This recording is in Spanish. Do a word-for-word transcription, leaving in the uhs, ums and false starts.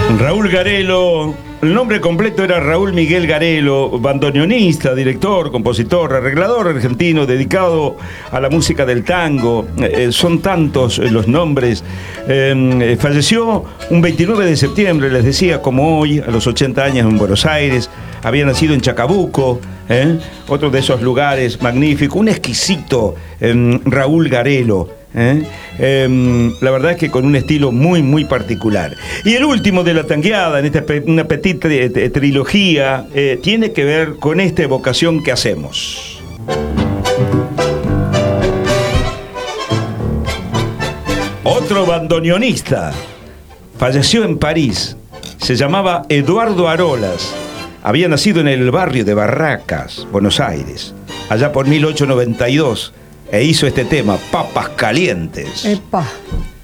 Raúl Garelo, el nombre completo era Raúl Miguel Garelo, bandoneonista, director, compositor, arreglador argentino, dedicado a la música del tango. Eh, son tantos los nombres. Eh, falleció un veintinueve de septiembre, les decía, como hoy, a los ochenta años en Buenos Aires. Había nacido en Chacabuco, ¿eh? Otro de esos lugares magníficos, un exquisito eh, Raúl Garelo. ¿Eh? Eh, la verdad es que con un estilo muy muy particular. Y el último de la tangueada en esta una petit tri trilogía eh, tiene que ver con esta evocación que hacemos. Otro bandoneonista falleció en París. Se llamaba Eduardo Arolas. Había nacido en el barrio de Barracas, Buenos Aires, allá por mil ochocientos noventa y dos. E hizo este tema, Papas Calientes. Epa.